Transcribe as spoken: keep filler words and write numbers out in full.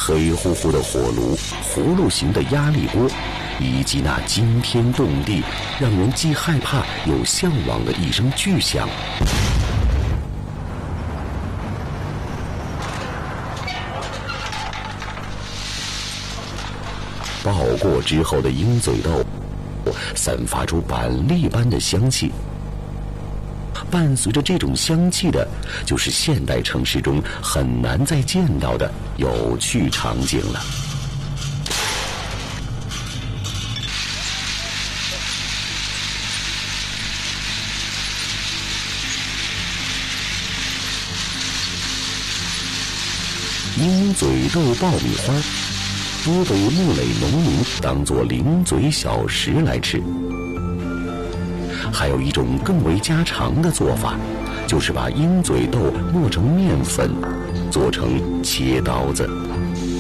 黑乎乎的火炉、葫芦形的压力锅，以及那惊天动地、让人既害怕又向往的一声巨响。爆过之后的鹰嘴豆散发出板栗般的香气，伴随着这种香气的，就是现代城市中很难再见到的有趣场景了。鹰嘴豆爆米花多被木垒农民当作零嘴小食来吃。还有一种更为家常的做法，就是把鹰嘴豆磨成面粉，做成切刀子。